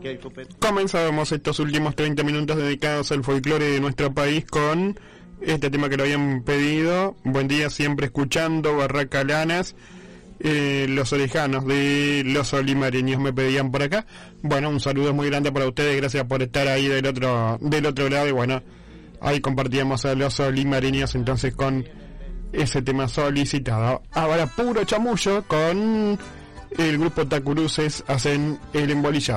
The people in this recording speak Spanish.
¿Qué hay, Copet? Comenzábamos estos últimos 30 minutos dedicados al folclore de nuestro país con este tema que lo habían pedido. Buen día, siempre escuchando, Barraca Lanas. Los orejanos de los olimareños me pedían por acá. Bueno, un saludo muy grande para ustedes, gracias por estar ahí del otro lado. Y bueno, ahí compartíamos a los olimareños entonces con ese tema solicitado. Ahora puro chamullo con el grupo Tacuruces hacen el embolillado.